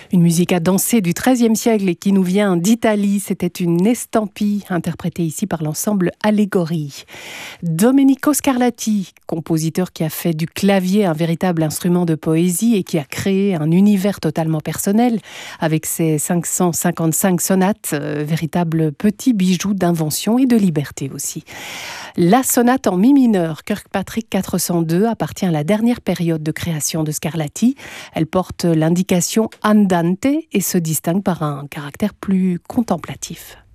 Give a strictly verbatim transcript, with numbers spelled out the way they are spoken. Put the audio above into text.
Une musique à danser du treizième siècle et qui nous vient d'Italie. C'était une estampille interprétée ici par l'ensemble Allegori. Domenico Scarlatti, compositeur qui a fait du clavier un véritable instrument de poésie et qui a créé un univers totalement personnel avec ses cinq cent cinquante-cinq sonates, euh, véritable petit bijou d'invention et de liberté aussi. La sonate en mi mineur, Kirkpatrick quatre cent deux, appartient à la dernière période de création de Scarlatti. Elle porte l'indication andante et se distingue par un caractère plus contemplatif.